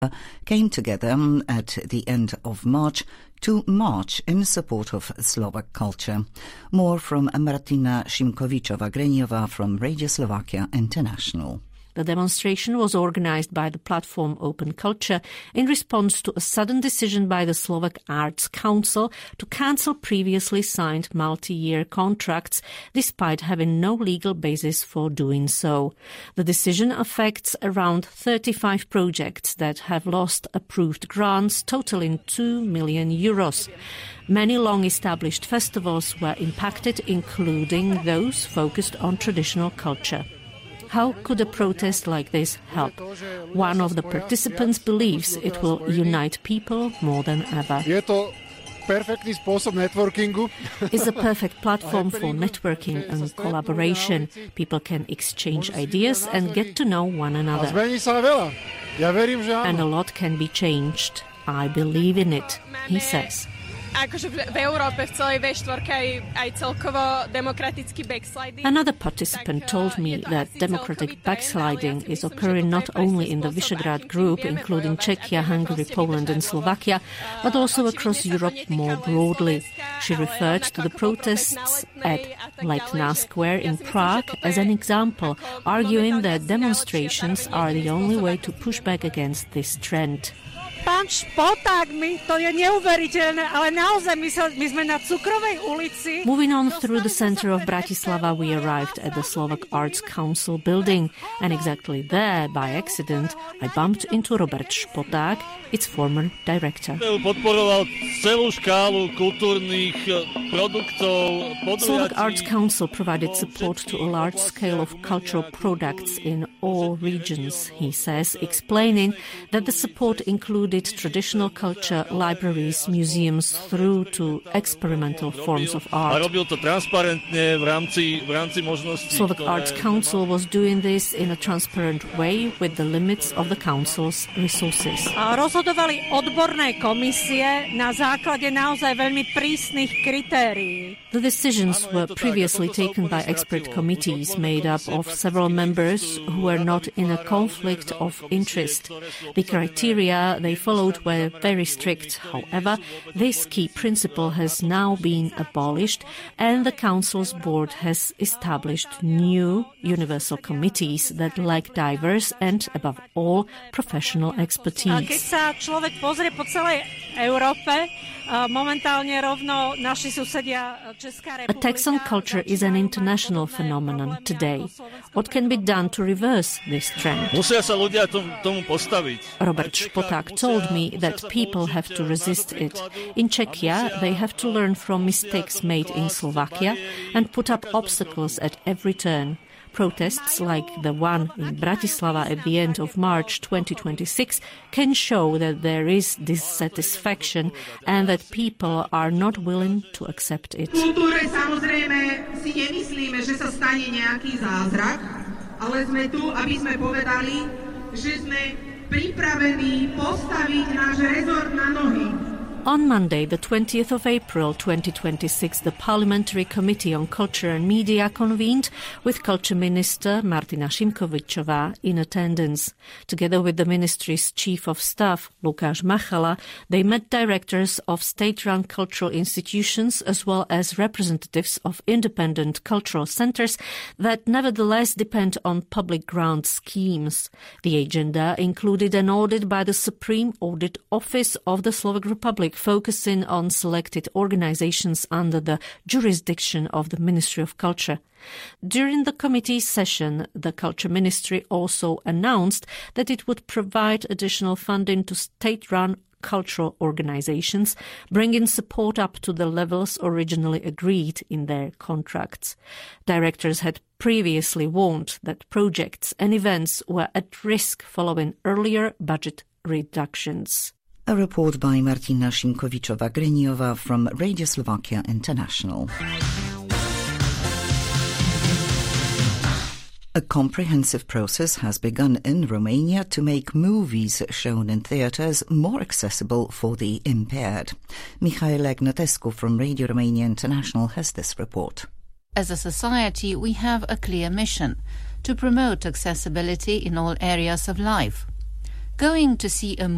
came together at the end of March to march in support of Slovak culture. More from Martina Šimkovičová-Greňová from Radio Slovakia International. The demonstration was organized by the platform Open Culture in response to a sudden decision by the Slovak Arts Council to cancel previously signed multi-year contracts, despite having no legal basis for doing so. The decision affects around 35 projects that have lost approved grants totaling €2 million. Many long-established festivals were impacted, including those focused on traditional culture. How could a protest like this help? One of the participants believes it will unite people more than ever. It's a perfect platform for networking and collaboration. People can exchange ideas and get to know one another. And a lot can be changed. I believe in it, he says. Another participant told me that democratic backsliding is occurring not only in the Visegrad Group, including Czechia, Hungary, Poland and Slovakia, but also across Europe more broadly. She referred to the protests at Letná Square in Prague as an example, arguing that demonstrations are the only way to push back against this trend. Pán Špoták, to je neuveriteľné, ale naozaj my sme na Cukrovej ulici. Moving on through the center of Bratislava, we arrived at the Slovak Arts Council building, and exactly there, by accident, I bumped into Robert Špoták, its former director. Slovak Arts Council provided support to a large scale of cultural products in all regions, he says, explaining that the support included traditional culture, libraries, museums, through to experimental forms of art. Slovak Arts Council was doing this in a transparent way with the limits of the council's resources. Rozhodovali odborné komisie na základe naozaj veľmi prísnych kritérií. The decisions were previously taken by expert committees made up of several members who were not in a conflict of interest. The criteria they followed were very strict. However, this key principle has now been abolished, and the Council's board has established new universal committees that lack diverse and, above all, professional expertise. Keď sa človek pozrie po celej Európe, momentálne rovno naši susedia Česká republika. A tax on culture is an international phenomenon today. What can be done to reverse this trend? Robert Špoták told me that people have to resist it. In Czechia, they have to learn from mistakes made in Slovakia and put up obstacles at every turn. Protests like the one in Bratislava at the end of March 2026 can show that there is dissatisfaction and that people are not willing to accept it. Kultúre samozrejme si nemyslíme, že sa stane nejaký zázrak, ale sme tu, aby sme povedali, že sme pripravení postaviť náš rezort na nohy. On Monday, the 20th of April 2026, the Parliamentary Committee on Culture and Media convened with Culture Minister Martina Šimkovičová in attendance. Together with the ministry's Chief of Staff, Lukáš Machala, they met directors of state-run cultural institutions as well as representatives of independent cultural centers that nevertheless depend on public grant schemes. The agenda included an audit by the Supreme Audit Office of the Slovak Republic, focusing on selected organizations under the jurisdiction of the Ministry of Culture. During the committee's session, the Culture Ministry also announced that it would provide additional funding to state-run cultural organizations, bringing support up to the levels originally agreed in their contracts. Directors had previously warned that projects and events were at risk following earlier budget reductions. A report by Martina Šimkovičová-Greňová from Radio Slovakia International. A comprehensive process has begun in Romania to make movies shown in theatres more accessible for the impaired. Mihail Ignatescu from Radio Romania International has this report. As a society, we have a clear mission to promote accessibility in all areas of life. Going to see a